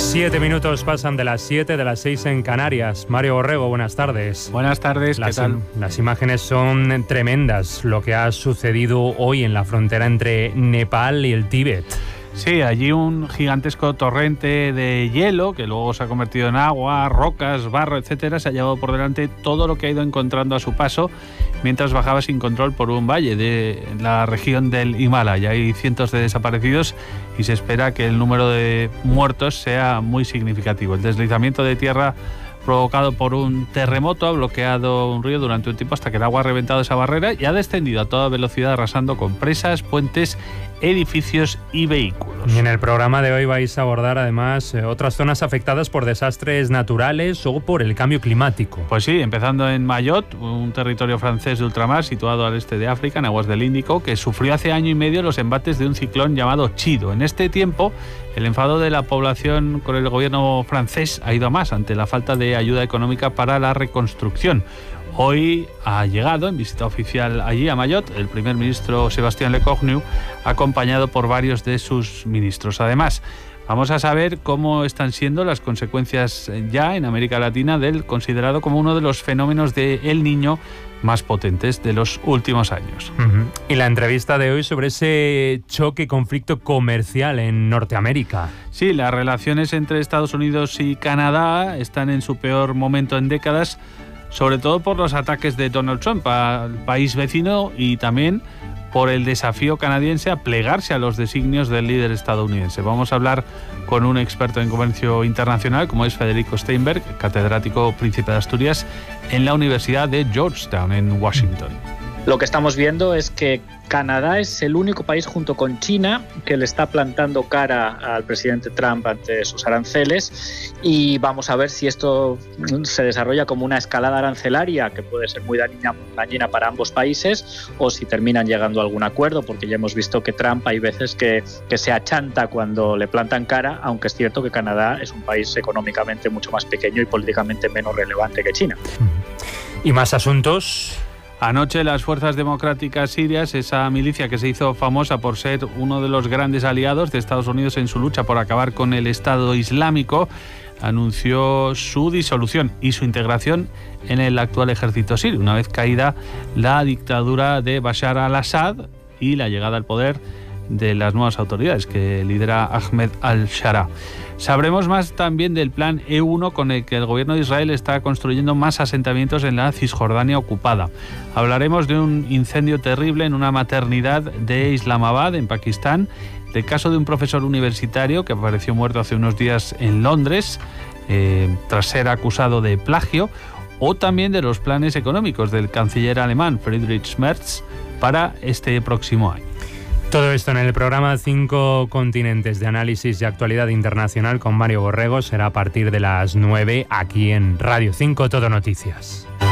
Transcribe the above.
7 minutos pasan de las 7 de las 6 en Canarias. Mario Borrego, buenas tardes. Buenas tardes, ¿qué tal? Las imágenes son tremendas, lo que ha sucedido hoy en la frontera entre Nepal y el Tíbet. Sí, allí un gigantesco torrente de hielo que luego se ha convertido en agua, rocas, barro, etcétera, se ha llevado por delante todo lo que ha ido encontrando a su paso mientras bajaba sin control por un valle de la región del Himalaya. Hay cientos de desaparecidos y se espera que el número de muertos sea muy significativo. El deslizamiento de tierra provocado por un terremoto ha bloqueado un río durante un tiempo hasta que el agua ha reventado esa barrera y ha descendido a toda velocidad, arrasando con presas, puentes, edificios y vehículos. Y en el programa de hoy vais a abordar además otras zonas afectadas por desastres naturales o por el cambio climático. Pues sí, empezando en Mayotte, un territorio francés de ultramar situado al este de África, en aguas del Índico, que sufrió hace año y medio los embates de un ciclón llamado Chido. En este tiempo, el enfado de la población con el gobierno francés ha ido a más ante la falta de ayuda económica para la reconstrucción. Hoy ha llegado en visita oficial allí a Mayotte el primer ministro Sébastien Lecornu, acompañado por varios de sus ministros. Además, vamos a saber cómo están siendo las consecuencias ya en América Latina del considerado como uno de los fenómenos de El Niño más potentes de los últimos años. Y la entrevista de hoy sobre ese conflicto comercial en Norteamérica. Sí, las relaciones entre Estados Unidos y Canadá están en su peor momento en décadas, sobre todo por los ataques de Donald Trump al país vecino y también por el desafío canadiense a plegarse a los designios del líder estadounidense. Vamos a hablar con un experto en comercio internacional como es Federico Steinberg, catedrático Príncipe de Asturias en la Universidad de Georgetown en Washington. Lo que estamos viendo es que Canadá es el único país junto con China que le está plantando cara al presidente Trump ante sus aranceles, y vamos a ver si esto se desarrolla como una escalada arancelaria que puede ser muy dañina para ambos países, o si terminan llegando a algún acuerdo, porque ya hemos visto que Trump hay veces que se achanta cuando le plantan cara, aunque es cierto que Canadá es un país económicamente mucho más pequeño y políticamente menos relevante que China. ¿Y más asuntos? Anoche las fuerzas democráticas sirias, esa milicia que se hizo famosa por ser uno de los grandes aliados de Estados Unidos en su lucha por acabar con el Estado Islámico, anunció su disolución y su integración en el actual ejército sirio, una vez caída la dictadura de Bashar al-Assad y la llegada al poder de las nuevas autoridades que lidera Ahmed al-Shara. Sabremos más también del plan E1 con el que el gobierno de Israel está construyendo más asentamientos en la Cisjordania ocupada. Hablaremos de un incendio terrible en una maternidad de Islamabad, en Pakistán, del caso de un profesor universitario que apareció muerto hace unos días en Londres tras ser acusado de plagio, o también de los planes económicos del canciller alemán Friedrich Merz para este próximo año. Todo esto en el programa 5 Continentes de análisis y actualidad internacional con Mario Borrego. Será a partir de las 9 aquí en Radio 5 Todo Noticias.